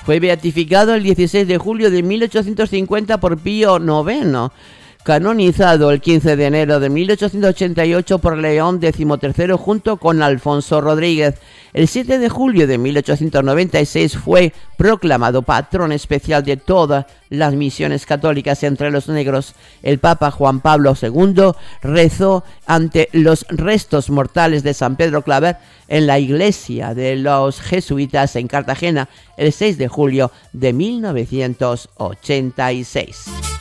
Fue beatificado el 16 de julio de 1850 por Pío IX, canonizado el 15 de enero de 1888 por León XIII junto con Alfonso Rodríguez. El 7 de julio de 1896 fue proclamado patrón especial de todas las misiones católicas entre los negros. El Papa Juan Pablo II rezó ante los restos mortales de San Pedro Claver en la iglesia de los jesuitas en Cartagena el 6 de julio de 1986.